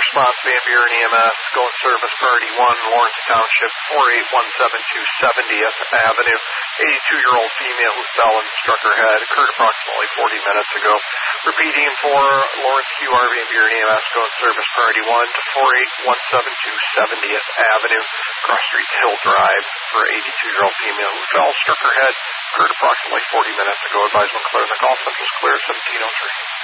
response, Van Buren EMS, going service priority 1, Lawrence Township, 48172 70th Avenue. 82-year-old female who fell and struck her head. Occurred approximately 40 minutes ago. Repeating for Lawrence QR, Van Buren EMS, going service priority 1 to 48172 70th Avenue, cross street to Hill Drive, for 82-year-old female who fell, struck her head. Occurred approximately 40 minutes ago. Advisement clear. The call central is clear, 1703.